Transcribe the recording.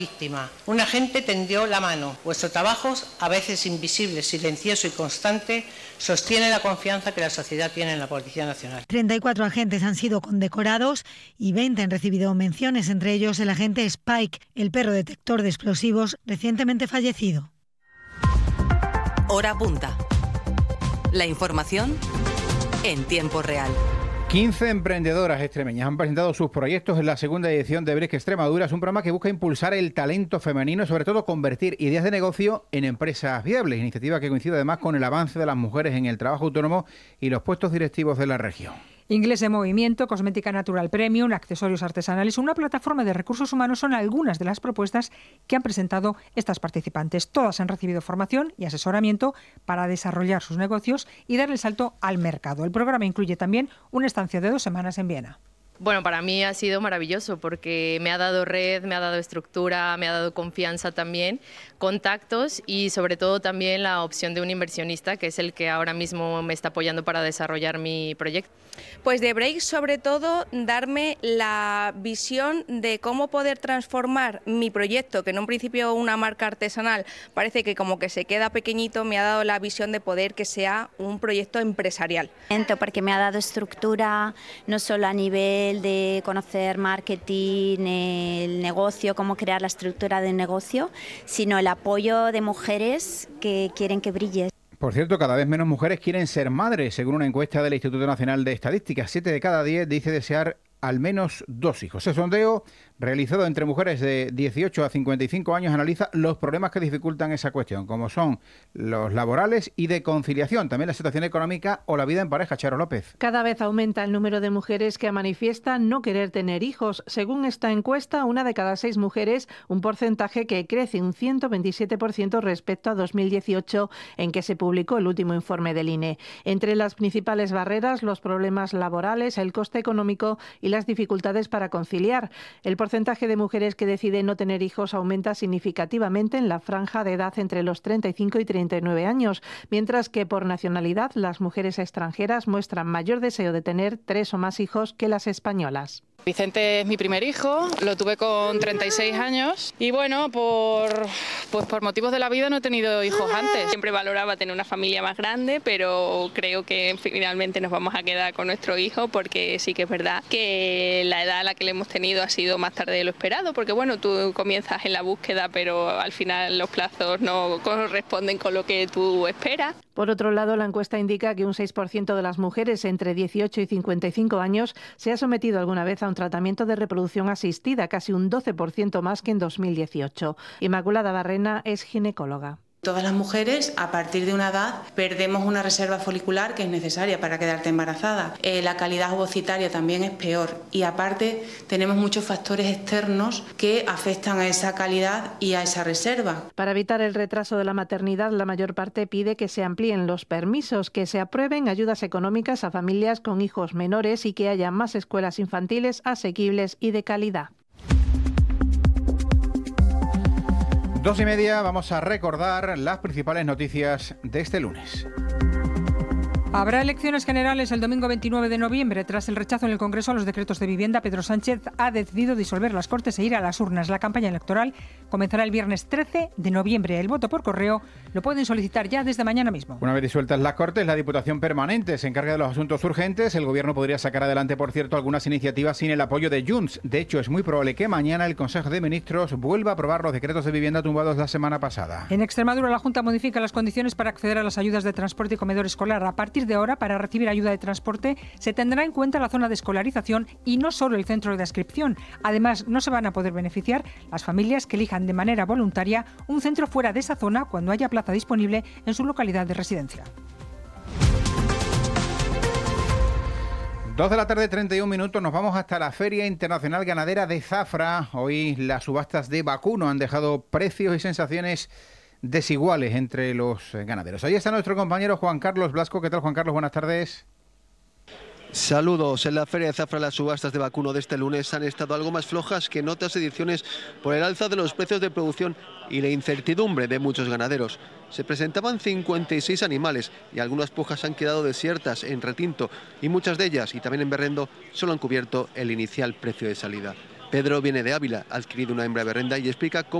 víctima. Un agente tendió la mano. Vuestro trabajo, a veces invisible, silencioso y constante, sostiene la confianza que la sociedad tiene en la Policía Nacional. 34 agentes han sido condecorados y 20 han recibido menciones, entre ellos el agente Spike, el perro detector de explosivos recientemente fallecido. Hora punta. La información en tiempo real. 15 emprendedoras extremeñas han presentado sus proyectos en la segunda edición de Break Extremadura. Es un programa que busca impulsar el talento femenino y sobre todo convertir ideas de negocio en empresas viables. Iniciativa que coincide además con el avance de las mujeres en el trabajo autónomo y los puestos directivos de la región. Inglés en movimiento, cosmética natural premium, accesorios artesanales, una plataforma de recursos humanos son algunas de las propuestas que han presentado estas participantes. Todas han recibido formación y asesoramiento para desarrollar sus negocios y dar el salto al mercado. El programa incluye también una estancia de 2 semanas en Viena. Bueno, para mí ha sido maravilloso porque me ha dado red, me ha dado estructura, me ha dado confianza también, contactos y sobre todo también la opción de un inversionista que es el que ahora mismo me está apoyando para desarrollar mi proyecto. Pues de Break sobre todo darme la visión de cómo poder transformar mi proyecto, que en un principio una marca artesanal parece que como que se queda pequeñito, me ha dado la visión de poder que sea un proyecto empresarial. Porque me ha dado estructura no solo a nivel de conocer marketing, el negocio, cómo crear la estructura del negocio, sino el apoyo de mujeres que quieren que brille. Por cierto, cada vez menos mujeres quieren ser madres, según una encuesta del Instituto Nacional de Estadística. 7 de cada 10 dice desear al menos 2 hijos. Ese sondeo, realizado entre mujeres de 18 a 55 años, analiza los problemas que dificultan esa cuestión, como son los laborales y de conciliación, también la situación económica o la vida en pareja. Charo López. Cada vez aumenta el número de mujeres que manifiestan no querer tener hijos. Según esta encuesta, 1 de cada 6 mujeres, un porcentaje que crece un 127% respecto a 2018, en que se publicó el último informe del INE. Entre las principales barreras, los problemas laborales, el coste económico y las dificultades para conciliar. El porcentaje de mujeres que deciden no tener hijos aumenta significativamente en la franja de edad entre los 35 y 39 años, mientras que por nacionalidad las mujeres extranjeras muestran mayor deseo de tener 3 o más hijos que las españolas. Vicente es mi primer hijo, lo tuve con 36 años y bueno, por motivos de la vida no he tenido hijos antes. Siempre valoraba tener una familia más grande, pero creo que finalmente nos vamos a quedar con nuestro hijo porque sí que es verdad que la edad a la que le hemos tenido ha sido más tarde de lo esperado, porque bueno, tú comienzas en la búsqueda, pero al final los plazos no corresponden con lo que tú esperas. Por otro lado, la encuesta indica que un 6% de las mujeres entre 18 y 55 años se ha sometido alguna vez a un tratamiento de reproducción asistida, casi un 12% más que en 2018. Inmaculada Barrena es ginecóloga. Todas las mujeres, a partir de una edad, perdemos una reserva folicular que es necesaria para quedarte embarazada. La calidad ovocitaria también es peor y aparte tenemos muchos factores externos que afectan a esa calidad y a esa reserva. Para evitar el retraso de la maternidad, la mayor parte pide que se amplíen los permisos, que se aprueben ayudas económicas a familias con hijos menores y que haya más escuelas infantiles asequibles y de calidad. 2:30, vamos a recordar las principales noticias de este lunes. Habrá elecciones generales el domingo 29 de noviembre. Tras el rechazo en el Congreso a los decretos de vivienda, Pedro Sánchez ha decidido disolver las Cortes e ir a las urnas. La campaña electoral comenzará el viernes 13 de noviembre. El voto por correo lo pueden solicitar ya desde mañana mismo. Una vez disueltas las Cortes, la Diputación Permanente se encarga de los asuntos urgentes. El Gobierno podría sacar adelante, por cierto, algunas iniciativas sin el apoyo de Junts. De hecho, es muy probable que mañana el Consejo de Ministros vuelva a aprobar los decretos de vivienda tumbados la semana pasada. En Extremadura, la Junta modifica las condiciones para acceder a las ayudas de transporte y comedor escolar. A partir de ahora, para recibir ayuda de transporte, se tendrá en cuenta la zona de escolarización y no solo el centro de inscripción. Además, no se van a poder beneficiar las familias que elijan de manera voluntaria un centro fuera de esa zona cuando haya plaza disponible en su localidad de residencia. 2 de la tarde, 31 minutos, nos vamos hasta la Feria Internacional Ganadera de Zafra. Hoy las subastas de vacuno han dejado precios y sensaciones desiguales entre los ganaderos. Ahí está nuestro compañero Juan Carlos Blasco. ¿Qué tal, Juan Carlos? Buenas tardes. Saludos. En la Feria de Zafra las subastas de vacuno de este lunes han estado algo más flojas que en otras ediciones por el alza de los precios de producción y la incertidumbre de muchos ganaderos. Se presentaban 56 animales y algunas pujas han quedado desiertas en retinto y muchas de ellas, y también en berrendo, solo han cubierto el inicial precio de salida. Pedro viene de Ávila, ha adquirido una hembra berrenda y explica cómo